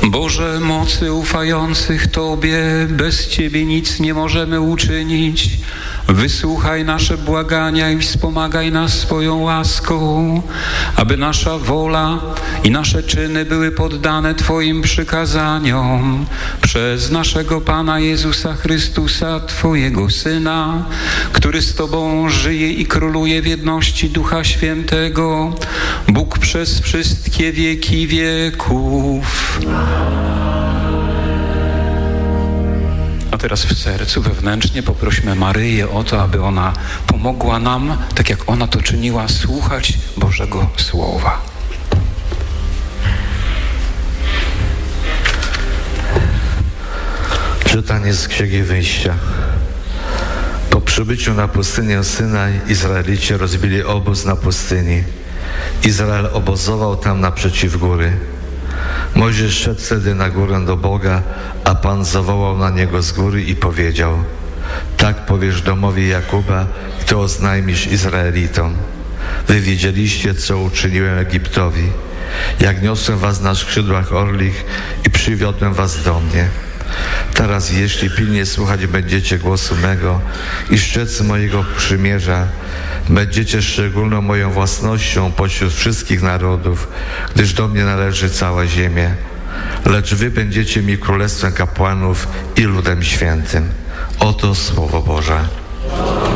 Boże mocy ufających Tobie, bez Ciebie nic nie możemy uczynić. Wysłuchaj nasze błagania i wspomagaj nas swoją łaską, aby nasza wola i nasze czyny były poddane Twoim przykazaniom. Przez naszego Pana Jezusa Chrystusa, Twojego Syna, który z Tobą żyje i króluje w jedności Ducha Świętego, Bóg przez wszystkie wieki wieków. A teraz w sercu wewnętrznie poprośmy Maryję o to, aby ona pomogła nam, tak jak ona to czyniła, słuchać Bożego Słowa. Czytanie z Księgi Wyjścia. Po przybyciu na pustynię Synaj Izraelici rozbili obóz na pustyni. Izrael obozował tam naprzeciw góry. Mojżesz szedł wtedy na górę do Boga, a Pan zawołał na niego z góry i powiedział: tak powiesz domowi Jakuba i to oznajmisz Izraelitom. Wy wiedzieliście, co uczyniłem Egiptowi, jak niosłem was na skrzydłach orlich i przywiodłem was do mnie. Teraz jeśli pilnie słuchać będziecie głosu mego i strzec mojego przymierza, będziecie szczególną moją własnością pośród wszystkich narodów, gdyż do mnie należy cała ziemia. Lecz wy będziecie mi królestwem kapłanów i ludem świętym. Oto Słowo Boże.